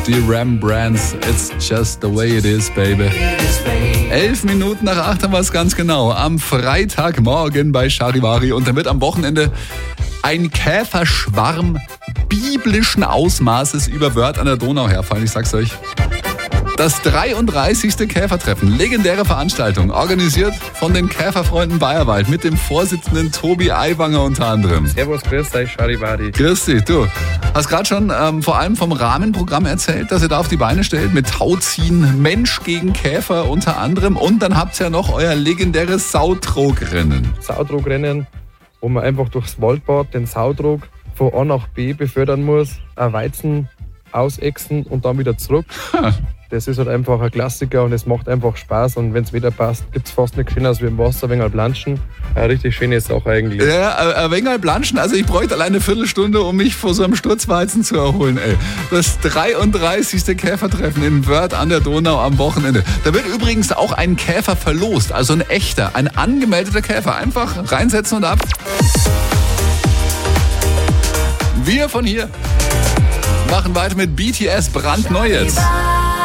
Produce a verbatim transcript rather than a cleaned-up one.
Die Rembrandts, it's just the way it is, baby. Elf Minuten nach acht haben wir es ganz genau. Am Freitagmorgen bei Charivari. Und dann wird am Wochenende ein Käferschwarm biblischen Ausmaßes über Wörth an der Donau herfallen. Ich sag's euch. Das dreiunddreißigste Käfertreffen, legendäre Veranstaltung, organisiert von den Käferfreunden Bayerwald mit dem Vorsitzenden Tobi Aiwanger unter anderem. Servus, grüß euch, Charivari. Grüß dich, du. Hast gerade schon ähm, vor allem vom Rahmenprogramm erzählt, das ihr da auf die Beine stellt, mit Tauziehen, Mensch gegen Käfer unter anderem. Und dann habt ihr ja noch euer legendäres Sautrogrennen. Sautrogrennen, wo man einfach durchs Waldbad den Sautrog von A nach B befördern muss, ein Weizen ausechsen und dann wieder zurück. Ha. Das ist halt einfach ein Klassiker und es macht einfach Spaß. Und wenn es wieder passt, gibt es fast nichts Schöneres wie im Wasser, ein wenig planschen. Eine richtig schöne Sache eigentlich. Ja, ein wenig planschen. Also ich bräuchte alleine eine Viertelstunde, um mich vor so einem Sturzweizen zu erholen. Ey. Das dreiunddreißigste Käfertreffen in Wörth an der Donau am Wochenende. Da wird übrigens auch ein Käfer verlost. Also ein echter, ein angemeldeter Käfer. Einfach reinsetzen und ab. Wir von hier machen weiter mit B T S, brandneu jetzt.